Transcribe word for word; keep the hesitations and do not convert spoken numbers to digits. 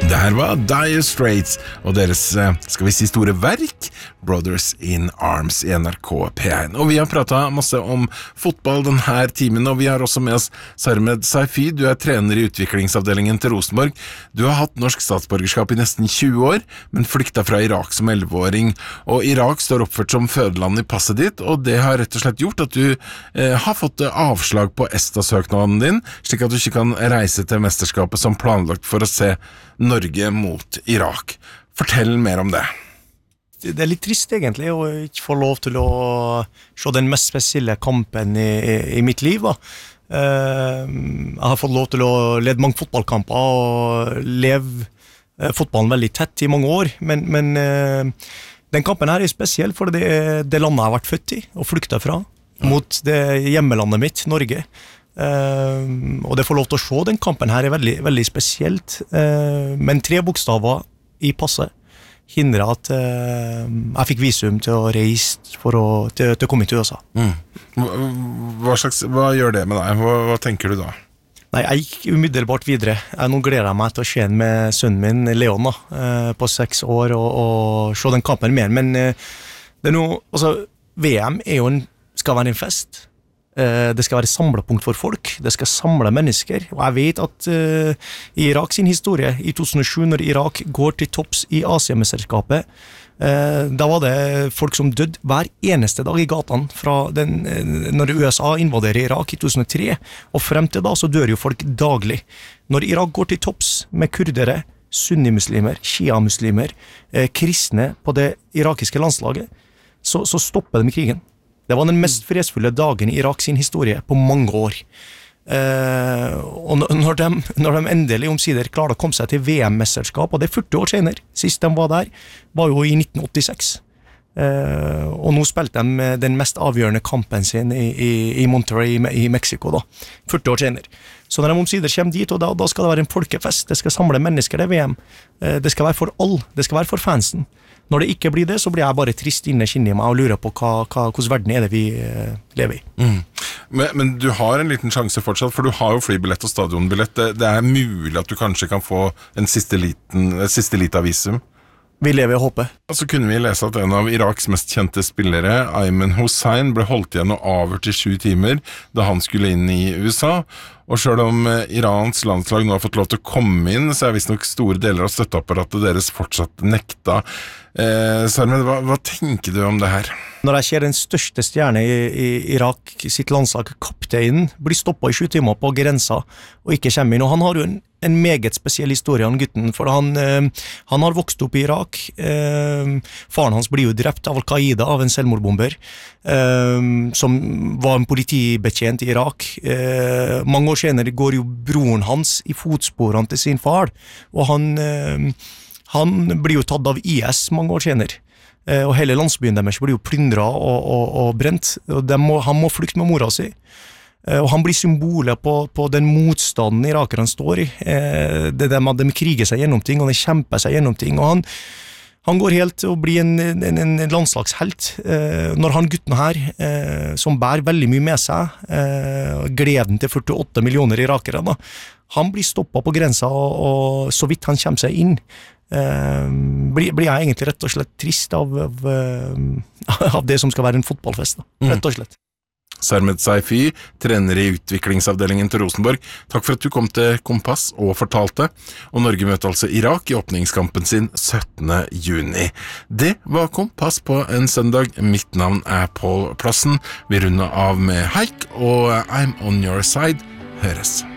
Det her var Dire Straits og deres, skal vi si, store verk Brothers in Arms i N R K P én. Og vi har pratet masse om fotball denne timen, og vi har også med oss Sarmed Saifi. Du er trener i utviklingsavdelingen til Rosenborg. Du har hatt norsk statsborgerskap i nesten tjue år, men flyktet fra Irak som elleveåring. Og Irak står oppført som fødeland i passet ditt, og det har rett og slett gjort at du eh, har fått avslag på ESTA-søknaden din, slik at du ikke kan reise til mesterskapet som planlagt for å se Norge mot Irak. Fortell mer om det. Det er litt trist egentlig å ikke få lov til å se den mest spesielle kampen i, i, i mitt liv. Da. Jeg har fått lov til å lede mange fotballkamper og leve fotballen veldig tett i mange år, men, men den kampen her er spesiell, for det er det landet jeg har vært født i og flyktet fra, mot det hjemmelandet mitt, Norge. Uh, og det får lov til å se den kampen her er veldig, veldig spesielt, uh, men tre bokstaver i passet hindrer at uh, jeg fikk visum til å reise for å, til, til å komme til U S A. Mm. Hva, slags, hva gjør det med deg? Hva, hva tenker du da? Nei, jeg gikk umiddelbart videre. Jeg, nå gleder jeg meg til å se den med sønnen min, Leon, da, uh, på seks år, og, og se den kampen mer, men uh, det er noe, altså, V M er jo en, skal være en fest. Det skal være samlepunkt for folk, det skal samle mennesker, og jeg vet at uh, i Irak sin historie, i to tusen og sju, når Irak går til topps i Asia-mesterskapet, uh, da var det folk som døde hver eneste dag i gatene, fra den, uh, når U S A invaderer Irak i to tusen og tre, og frem til da så dør jo folk daglig. Når Irak går til topps med kurdere, sunnimuslimer, shia-muslimer, uh, kristne på det irakiske landslaget, så, så stopper de krigen. Det var den mest fredsfulle dagen i Irak sin historie på mange år. Eh, og når de, når de endelig omsider klarer å komme seg til V M-mesterskap, og det er førti år senere, sist de var der, var jo i nitten åttiseks. Eh, og nå spilte de den mest avgjørende kampen sin i, i, i Monterrey i, i Mexico, da, førti år senere. Så når de omsider kommer dit, og da, da skal det være en folkefest, det skal samle mennesker til V M, eh, det skal være for alle, det skal være for fansen. Når det ikke blir det, så blir jeg bare trist inne kinnet i meg og lurer på hva, hva, hvordan verden er det vi eh, lever i. Mm. Men, men du har en liten sjanse fortsatt, for du har jo flybillett og stadionbillett. Det, det er mulig at du kanskje kan få en siste liten, siste lita visum. Vi lever i håpet. Og så kunne vi lese at en av Iraks mest kjente spillere, Ayman Hussein, ble holdt igjen og avhørt i sju timer da han skulle inn i U S A. Og selv om Irans landslag nå har fått lov til å komme inn, så er visst nok store deler av støtteapparatet deres fortsatt nekta. Eh, Sarmed, hva, hva tenker du om det her? Når jeg ser den største stjerne i, i Irak sitt landslag, kapteinen, blir stoppet i sju timer på grensa og ikke kommer inn, og han har jo en, en meget spesiell historie, han gutten, for han, eh, han har vokst opp i Irak. Eh, faren hans blir jo drept av Al-Qaida, av en selvmordbomber, eh, som var en politibetjent i Irak. Eh, mange år senere går jo broren hans i fotsporene til sin far, og han, eh, han blir jo tatt av I S mange år senere. Eh, og hele landsbyen deres blir jo plyndret og, og, og brent, og må, han må flykte med mora si. Og han blir symbolet på, på den motstanden irakerne står i. Eh, det der med at de kriger seg gjennom ting, og de kjemper seg gjennom ting, og han, han går helt til å bli en, en, en landslagshelt. Eh, når han gutten her, eh, som bærer veldig mye med seg, eh, gleden til førtiåtte millioner irakere, da, han blir stoppet på grensa, og, og så vidt han kommer seg inn, eh, blir, blir jeg egentlig rett og slett trist av, av, av det som skal være en fotballfest, da, rett og slett. Sarmed Saifi, trener i utviklingsavdelingen til Rosenborg. Takk for at du kom til Kompass og fortalte. Og Norge møter altså Irak i åpningskampen sin syttende juni. Det var Kompass på en søndag. Mitt navn er Pål Plassen. Vi runder av med Haik og I'm on your side. Høres.